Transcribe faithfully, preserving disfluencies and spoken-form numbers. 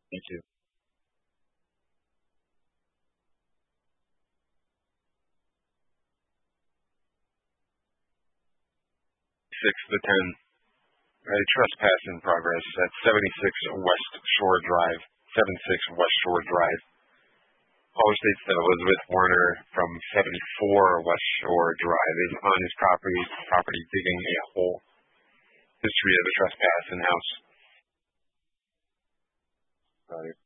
You too. Six to ten. A trespass in progress at seventy-six West Shore Drive. seventy-six West Shore Drive. Caller states that Elizabeth Warner from seventy-four West Shore Drive is on his property, property digging a hole. History of a trespass in house. Sorry.